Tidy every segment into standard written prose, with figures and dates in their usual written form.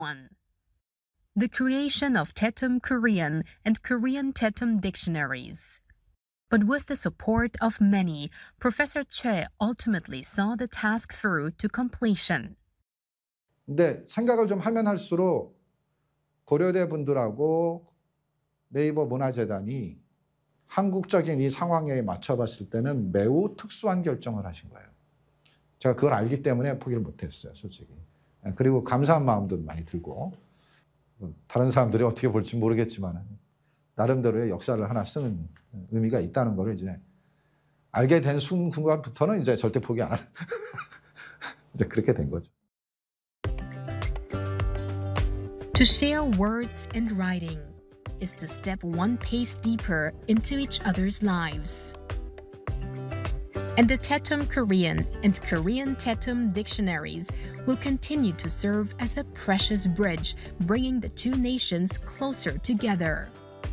1. The creation of Tetum Korean and Korean Tetum dictionaries. But with the support of many, Professor Choi ultimately saw the task through to completion. 근데 생각을 좀 하면 할수록 고려대 분들하고 네이버 문화재단이 한국적인 이 상황에 맞춰봤을 때는 매우 특수한 결정을 하신 거예요. 제가 그걸 알기 때문에 포기를 못했어요, 솔직히. 그리고 감사한 마음도 많이 들고, 다른 사람들이 어떻게 볼지 모르겠지만 나름대로의 역사를 하나 쓰는 의미가 있다는 걸 이제 알게 된 순간부터는 이제 절대 포기 안 하는 이제 그렇게 된 거죠. To share words and writing is to step one pace deeper into each other's lives. And the Tetum Korean and Korean Tetum dictionaries will continue to serve as a precious bridge, bringing the two nations closer together.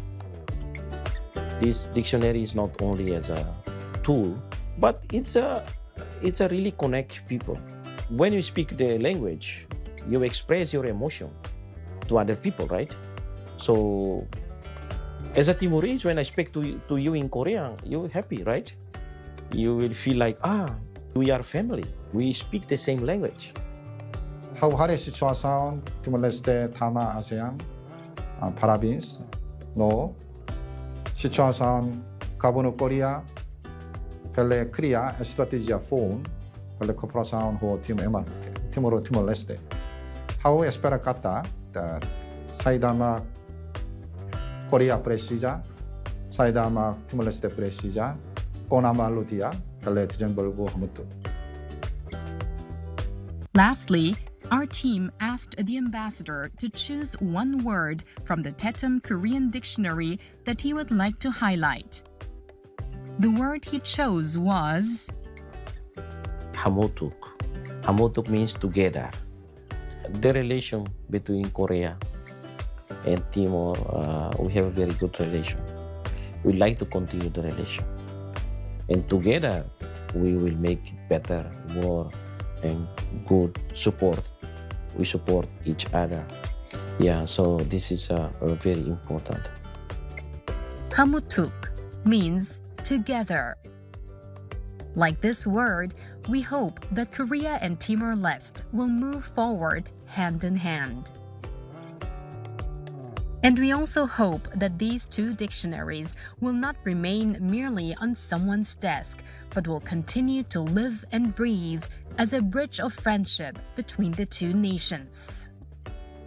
This dictionary is not only as a tool, but it's a really connect people. When you speak the language, you express your emotion to other people, right? So, as a Timorese, when I speak to you in Korean, you're happy, right? You will feel like, we are family. We speak the same language. How hari situação Timor-Leste tama ASEAN parabéns. No situação Cabo Coreia pela cria estratégia phone pela cooperação com Timor-Leste. How espera kata saidama Korea precisa, saidama Timor-Leste precisa, konamalu dia pela desenvolvo hamutu. Lastly, our team asked the ambassador to choose one word from the Tetum Korean dictionary that he would like to highlight. The word he chose was Hamutuk. Hamutuk means together. The relation between Korea and Timor, we have a very good relation. We like to continue the relation. And together, we will make it better, more, and good support. We support each other. Yeah, so this is very important. Hamutuk means together. Like this word, we hope that Korea and Timor-Leste will move forward hand in hand. And we also hope that these two dictionaries will not remain merely on someone's desk, but will continue to live and breathe as a bridge of friendship between the two nations.